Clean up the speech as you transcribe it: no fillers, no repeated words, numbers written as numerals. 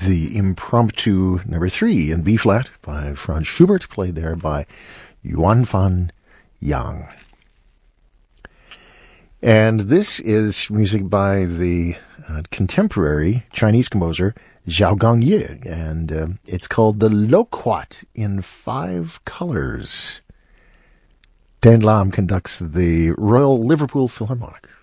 the Impromptu number 3 in B-flat by Franz Schubert, played there by Yuan Fan Yang. And this is music by the contemporary Chinese composer Zhao Gangye, and it's called the Loquat in 5 Colors. Dan Lam conducts the Royal Liverpool Philharmonic.